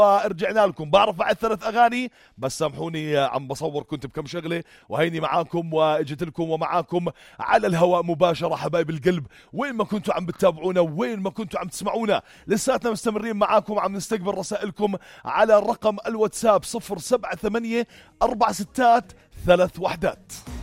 رجعنا لكم. بعرف بعد 3 أغاني بس سامحوني، عم بصور كنت بكم شغلة وهيني معاكم واجت لكم ومعاكم على الهواء مباشرة. حبايب القلب وين ما كنتوا عم بتتابعونا وين ما كنتوا عم تسمعونا، لساتنا مستمرين معاكم، عم نستقبل رسائلكم على الرقم الواتساب 078 4 6 3 1.